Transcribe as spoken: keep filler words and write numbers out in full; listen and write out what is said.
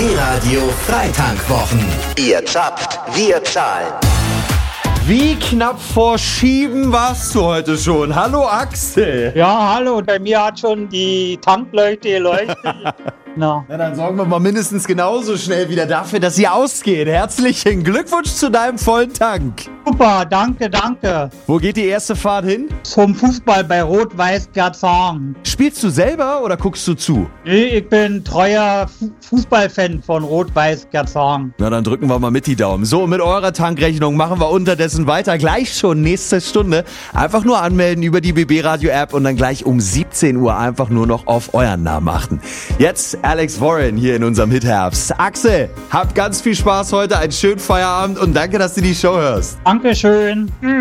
B-Radio Freitankwwochen. Ihr zapft, wir zahlen. Wie knapp vor Schieben warst du heute schon? Hallo Axel. Ja, hallo. Bei mir hat schon die Tankleuchte geleuchtet. No. Na, dann sorgen wir mal mindestens genauso schnell wieder dafür, dass sie ausgeht. Herzlichen Glückwunsch zu deinem vollen Tank. Super, danke, danke. Wo geht die erste Fahrt hin? Zum Fußball bei Rot-Weiß Gerzhorn. Spielst du selber oder guckst du zu? Nee, ich bin treuer Fu- Fußballfan von Rot-Weiß Gerzhorn. Na, dann drücken wir mal mit die Daumen. So, mit eurer Tankrechnung machen wir unterdessen weiter. Gleich schon nächste Stunde. Einfach nur anmelden über die B B-Radio-App und dann gleich um siebzehn Uhr einfach nur noch auf euren Namen achten. Jetzt Alex Warren hier in unserem Hitherbst. Axel, habt ganz viel Spaß heute, einen schönen Feierabend und danke, dass du die Show hörst. Dankeschön.